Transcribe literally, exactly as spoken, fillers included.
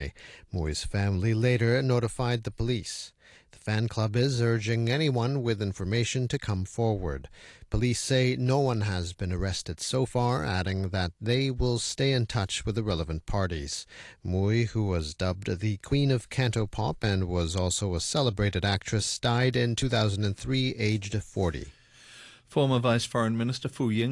Mui's family later notified the police. The fan club is urging anyone with information to come forward. Police say no one has been arrested so far, adding that they will stay in touch with the relevant parties. Mui, who was dubbed the Queen of Cantopop and was also a celebrated actress, died in two thousand three, aged forty. Former Vice Foreign Minister Fu Ying